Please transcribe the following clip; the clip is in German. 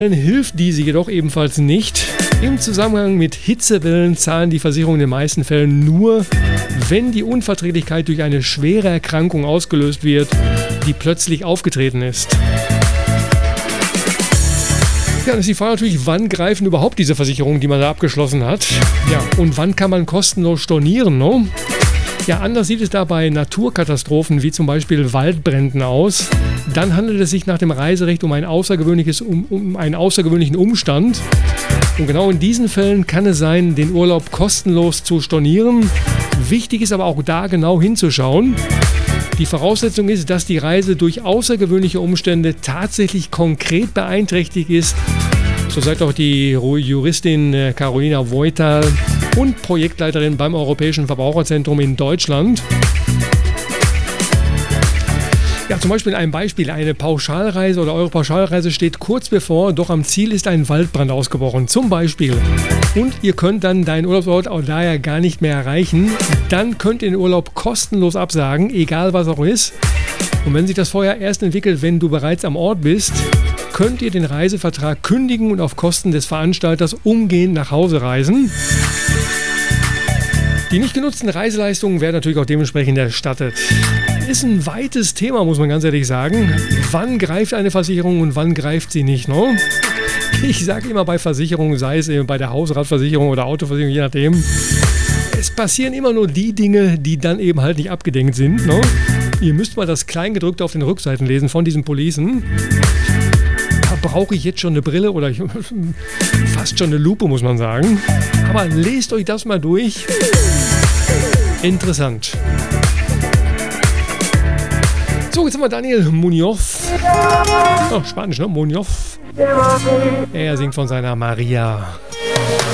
Hilft diese jedoch ebenfalls nicht. Im Zusammenhang mit Hitzewellen zahlen die Versicherungen in den meisten Fällen nur, wenn die Unverträglichkeit durch eine schwere Erkrankung ausgelöst wird, die plötzlich aufgetreten ist. Ja, dann ist die Frage natürlich, wann greifen überhaupt diese Versicherungen, die man da abgeschlossen hat? Ja, und wann kann man kostenlos stornieren, ne? Ja, anders sieht es da bei Naturkatastrophen wie zum Beispiel Waldbränden aus. Dann handelt es sich nach dem Reiserecht um einen außergewöhnlichen Umstand. Und genau in diesen Fällen kann es sein, den Urlaub kostenlos zu stornieren. Wichtig ist aber auch da genau hinzuschauen. Die Voraussetzung ist, dass die Reise durch außergewöhnliche Umstände tatsächlich konkret beeinträchtigt ist. So sagt auch die Juristin Carolina Voital und Projektleiterin beim Europäischen Verbraucherzentrum in Deutschland. Ja, zum Beispiel ein Beispiel, eine Pauschalreise oder eure Pauschalreise steht kurz bevor, doch am Ziel ist ein Waldbrand ausgebrochen, zum Beispiel. Und ihr könnt dann deinen Urlaubsort auch daher gar nicht mehr erreichen. Dann könnt ihr den Urlaub kostenlos absagen, egal was auch ist. Und wenn sich das vorher erst entwickelt, wenn du bereits am Ort bist, könnt ihr den Reisevertrag kündigen und auf Kosten des Veranstalters umgehend nach Hause reisen. Die nicht genutzten Reiseleistungen werden natürlich auch dementsprechend erstattet. Ist ein weites Thema, muss man ganz ehrlich sagen. Wann greift eine Versicherung und wann greift sie nicht, ne? Ich sage immer bei Versicherungen, sei es eben bei der Hausratversicherung oder Autoversicherung, je nachdem, es passieren immer nur die Dinge, die dann eben halt nicht abgedenkt sind, ne? Ihr müsst mal das Kleingedruckte auf den Rückseiten lesen von diesen Policen. Da brauche ich jetzt schon eine Brille oder fast schon eine Lupe, muss man sagen. Aber lest euch das mal durch. Interessant. So, jetzt haben wir Daniel Muñoz. Oh, Spanisch, ne? Muñoz. Er singt von seiner Maria.